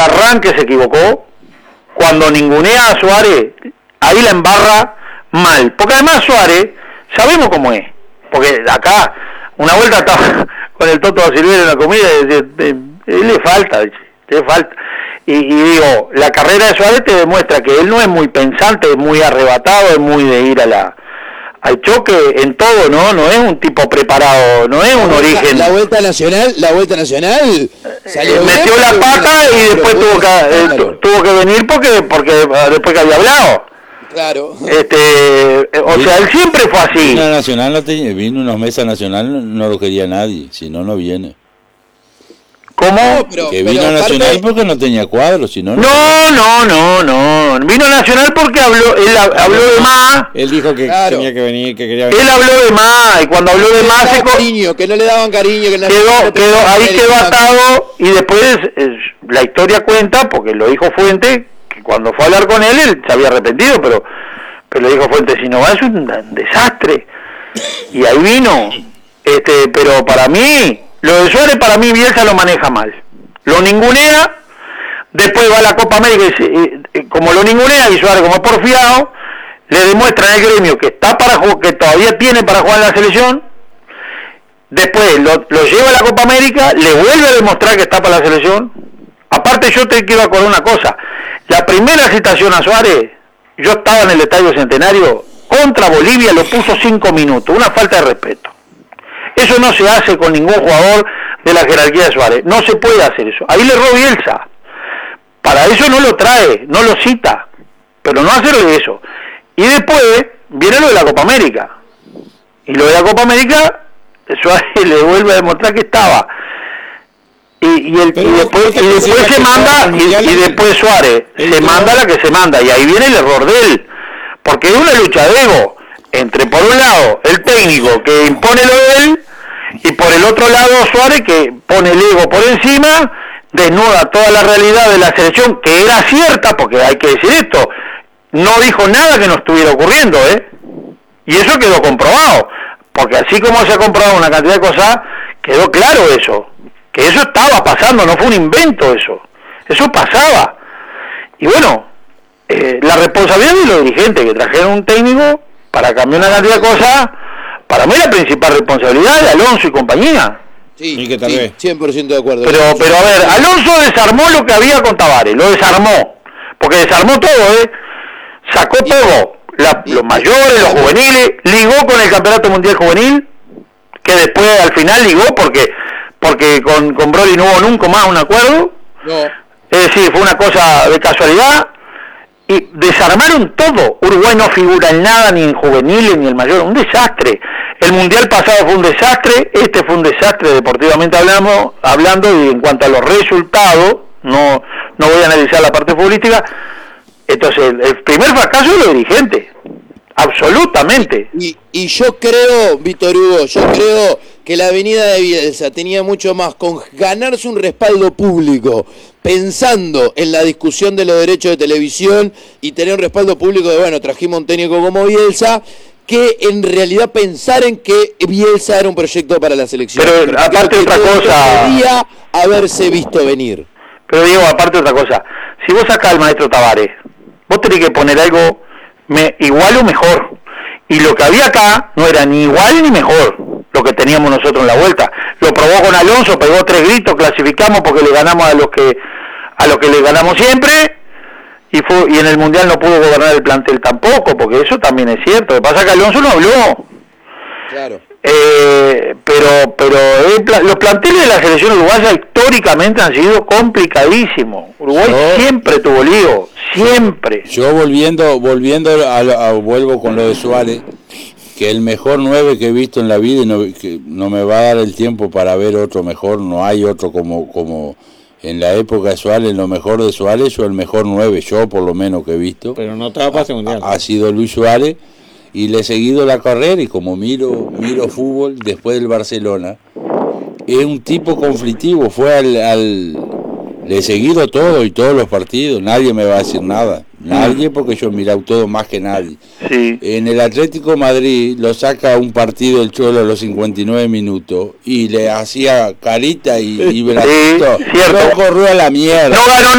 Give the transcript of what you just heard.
arranque se equivocó, cuando ningunea a Suárez, ahí la embarra mal, porque además Suárez, sabemos cómo es, porque acá, una vuelta estaba con el Toto Silveira en la comida, y le falta, y digo, la carrera de Suárez te demuestra que él no es muy pensante, es muy arrebatado, es muy de ir al choque en todo, no es un tipo preparado, no es un origen. La vuelta nacional salió metió la pata y después tuvo que venir porque después que había hablado. Claro. O sea, él siempre fue así. Vino unos meses a Nacional, no lo quería nadie, si no viene. ¿Cómo? Que vino a Nacional porque no tenía cuadros, si no. No. Vino a Nacional porque él habló de más. Él dijo que tenía que venir, que quería venir. Él habló de más, y cuando habló de más que no le daban cariño, que quedó atado, y después la historia cuenta, porque lo dijo Fuente, que cuando fue a hablar con él se había arrepentido, pero le dijo Fuente, si no va es un desastre. Y ahí vino. Pero para mí, lo de Suárez, para mí Bielsa lo maneja mal. Lo ningunea, después va a la Copa América y como lo ningunea, y Suárez como es porfiado, le demuestra en el gremio que está que todavía tiene para jugar en la selección. Después lo lleva a la Copa América, le vuelve a demostrar que está para la selección. Aparte, yo te quiero acordar una cosa, la primera citación a Suárez, yo estaba en el Estadio Centenario, contra Bolivia lo puso 5 minutos, una falta de respeto. Eso no se hace con ningún jugador de la jerarquía de Suárez. No se puede hacer eso. Ahí le erró Bielsa. Para eso no lo trae, no lo cita. Pero no hacerle eso. Y después viene lo de la Copa América. Y lo de la Copa América, Suárez le vuelve a demostrar que estaba. Y después se manda, y después Suárez se manda la que se manda. Y ahí viene el error de él. Porque es una lucha de ego. Entre, por un lado, el técnico que impone lo de él, y por el otro lado Suárez que pone el ego por encima, desnuda toda la realidad de la selección, que era cierta, porque hay que decir esto, no dijo nada que no estuviera ocurriendo, y eso quedó comprobado, porque así como se ha comprobado una cantidad de cosas, quedó claro eso, que eso estaba pasando, no fue un invento eso pasaba. Y bueno, la responsabilidad de los dirigentes que trajeron un técnico para cambiar una cantidad de cosas, para mí la principal responsabilidad es de Alonso y compañía. Sí, que tal vez. 100% de acuerdo. Pero a ver, Alonso desarmó lo que había con Tavares, lo desarmó, porque desarmó todo, sacó todo, los mayores, los juveniles, ligó con el Campeonato Mundial Juvenil, que después al final ligó porque con Broly no hubo nunca más un acuerdo. No. Es decir, fue una cosa de casualidad. Y desarmaron todo. Uruguay no figura en nada, ni en juveniles, ni en el mayor. Un desastre. El mundial pasado fue un desastre. Este fue un desastre deportivamente hablando. Y en cuanto a los resultados, no voy a analizar la parte futbolística. Entonces, el primer fracaso es de los dirigentes. Absolutamente. Y yo creo, Víctor Hugo, que la venida de Bielsa tenía mucho más con ganarse un respaldo público, pensando en la discusión de los derechos de televisión y tener un respaldo público de, bueno, trajimos un técnico como Bielsa, que en realidad pensar en que Bielsa era un proyecto para la selección. Pero aparte otra cosa, podía haberse visto venir. Pero Diego, aparte otra cosa, si vos sacás al maestro Tavares, vos tenés que poner algo igual o mejor. Y lo que había acá no era ni igual ni mejor lo que teníamos nosotros en la vuelta. Lo probó con Alonso, pegó 3 gritos, clasificamos porque le ganamos a los que le ganamos siempre, y en el Mundial no pudo gobernar el plantel tampoco, porque eso también es cierto. Lo que pasa es que Alonso no habló. Claro. Pero los planteles de la selección uruguaya históricamente han sido complicadísimos. Uruguay siempre tuvo lío, siempre. Yo vuelvo con lo de Suárez, que el mejor 9 que he visto en la vida, y que no me va a dar el tiempo para ver otro mejor, no hay otro como en la época de Suárez, lo mejor de Suárez, o el mejor 9, yo por lo menos que he visto. Pero no estaba pase mundial. Ha sido Luis Suárez. Y le he seguido la carrera, y como miro fútbol después del Barcelona, es un tipo conflictivo, le he seguido todo y todos los partidos, nadie me va a decir nada, nadie, porque yo he mirado todo más que nadie. Sí. En el Atlético de Madrid lo saca un partido el Cholo a los 59 minutos y le hacía carita y bracito, cierto. no corrió a la mierda. No ganó